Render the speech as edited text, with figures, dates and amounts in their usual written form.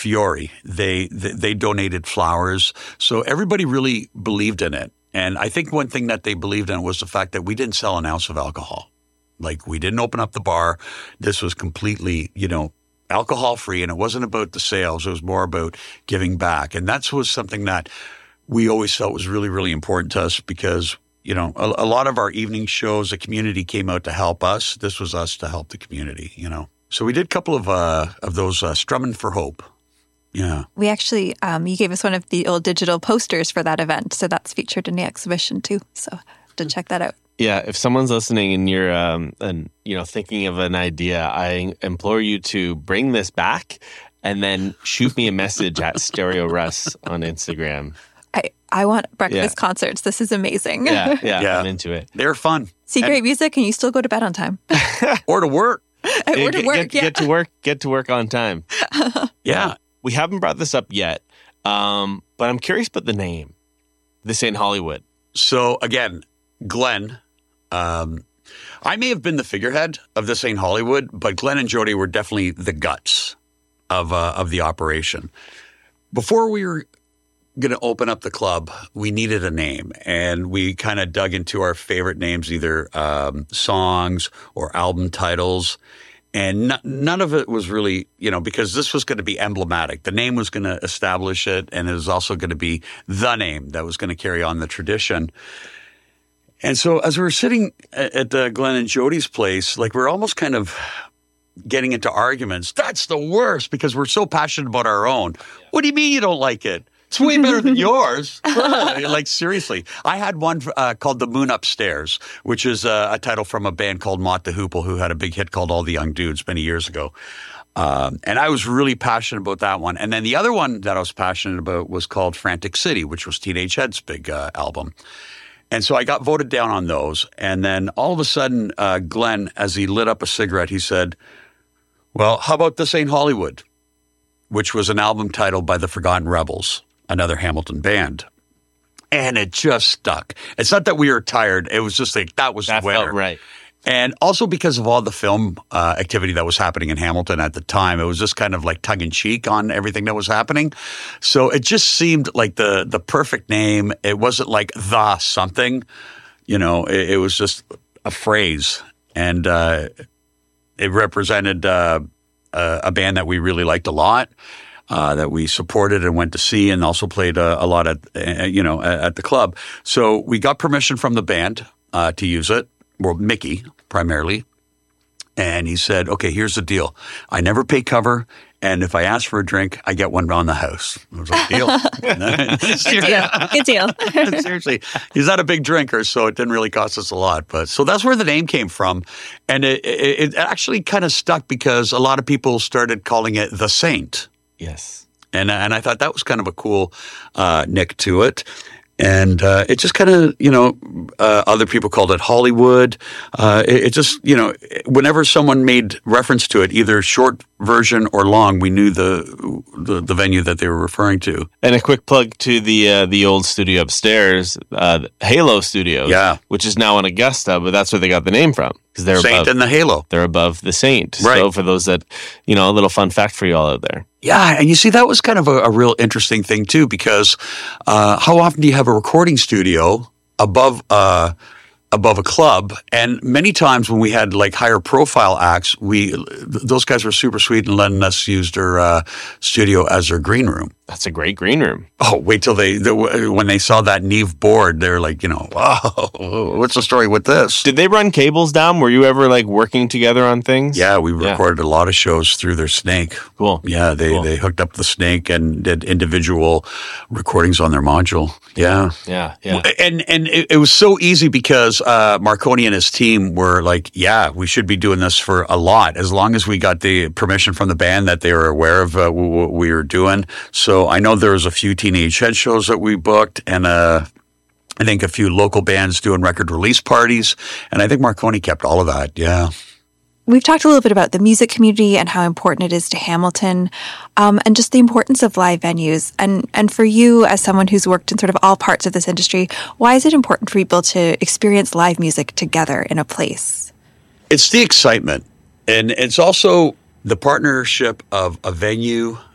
Fiore. They donated flowers. So everybody really believed in it. And I think one thing that they believed in was the fact that we didn't sell an ounce of alcohol. Like, we didn't open up the bar. This was completely, alcohol free, and it wasn't about the sales. It was more about giving back. And that was something that we always felt was really, really important to us because, a lot of our evening shows, the community came out to help us. This was us to help the community, So we did a couple of those Strumming for Hope. Yeah. We actually, you gave us one of the old digital posters for that event. So that's featured in the exhibition too. So to check that out. Yeah, if someone's listening and you're thinking of an idea, I implore you to bring this back and then shoot me a message at Stereo Russ on Instagram. I want breakfast concerts. This is amazing. Yeah, I'm into it. They're fun. See great music and you still go to bed on time. Or to work. Or to work, Get to work on time. Yeah. We haven't brought this up yet, but I'm curious about the name, the St. Hollywood. So again, Glenn, I may have been the figurehead of the St. Hollywood, but Glenn and Jody were definitely the guts of the operation. Before we were going to open up the club, we needed a name, and we kind of dug into our favorite names, either songs or album titles. And none of it was really, because this was going to be emblematic. The name was going to establish it, and it was also going to be the name that was going to carry on the tradition. And so as we were sitting at Glenn and Jody's place, like, we're almost kind of getting into arguments. That's the worst, because we're so passionate about our own. What do you mean you don't like it? It's way better than yours. Like, seriously. I had one called The Moon Upstairs, which is a title from a band called Mott the Hoople, who had a big hit called All the Young Dudes many years ago. And I was really passionate about that one. And then the other one that I was passionate about was called Frantic City, which was Teenage Head's big album. And so I got voted down on those. And then all of a sudden, Glenn, as he lit up a cigarette, he said, well, how about This Ain't Hollywood, which was an album titled by the Forgotten Rebels, another Hamilton band. And it just stuck. It's not that we were tired. It was just like, that was the winner. Felt right. And also because of all the film activity that was happening in Hamilton at the time, it was just kind of like tongue-in-cheek on everything that was happening. So it just seemed like the perfect name. It wasn't like the something, it was just a phrase. And it represented a band that we really liked a lot, that we supported and went to see, and also played a lot at the club. So we got permission from the band to use it. Well, Mickey primarily. And he said, okay, here's the deal. I never pay cover, and if I ask for a drink, I get one on the house. I was like, deal. Good deal. Seriously. He's not a big drinker, so it didn't really cost us a lot. But so that's where the name came from. And it actually kind of stuck because a lot of people started calling it The Saint. Yes. And I thought that was kind of a cool nick to it. And it just kind of, other people called it Hollywood. It just, whenever someone made reference to it, either short version or long, we knew the venue that they were referring to. And a quick plug to the old studio upstairs, Halo Studios, which is now in Augusta, but that's where they got the name from. Because they're Saint and the Halo. They're above the Saint. Right. So for those that, a little fun fact for you all out there. Yeah, and you see, that was kind of a real interesting thing too, because how often do you have a recording studio above a club? And many times when we had like higher profile acts, those guys were super sweet and letting us use their studio as their green room. That's a great green room. Oh, wait till when they saw that Neve board, they're like, wow, what's the story with this? Did they run cables down? Were you ever like working together on things? Yeah, we recorded a lot of shows through their Snake. Cool. Yeah, they hooked up the Snake and did individual recordings on their module. Yeah. Yeah. And it was so easy because Marconi and his team were like, yeah, we should be doing this for a lot, as long as we got the permission from the band that they were aware of what we were doing. So I know there was a few Teenage Head shows that we booked, and I think a few local bands doing record release parties, and I think Marconi kept all of that, yeah. We've talked a little bit about the music community and how important it is to Hamilton, and just the importance of live venues. And for you, as someone who's worked in sort of all parts of this industry, why is it important for people to experience live music together in a place? It's the excitement, and it's also the partnership of a venue,